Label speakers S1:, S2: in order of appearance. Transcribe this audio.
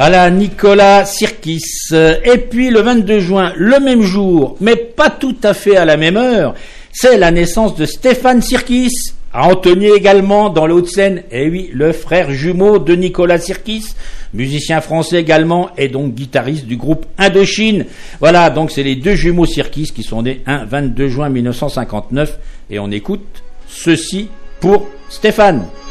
S1: Voilà, Nicolas Sirkis. Et puis le 22 juin, le même jour, mais pas tout à fait à la même heure, c'est la naissance de Stéphane Sirkis, à Antony également, dans les Hauts-de-Seine. Et oui, le frère jumeau de Nicolas Sirkis, musicien français également, et donc guitariste du groupe Indochine. Voilà, donc c'est les deux jumeaux Sirkis qui sont nés un 22 juin 1959. Et on écoute ceci pour Stéphane.